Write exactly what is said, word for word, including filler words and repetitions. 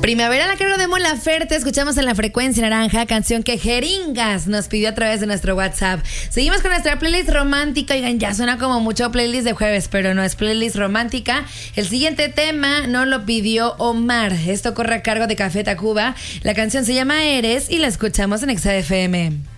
Primavera la cargo de Mon Laferte, escuchamos en la frecuencia naranja, canción que Jeringas nos pidió a través de nuestro WhatsApp. Seguimos con nuestra playlist romántica. Oigan, ya suena como mucho playlist de jueves, pero no es playlist romántica. El siguiente tema nos lo pidió Omar. Esto corre a cargo de Café Tacuba. La canción se llama Eres y la escuchamos en Exa F M.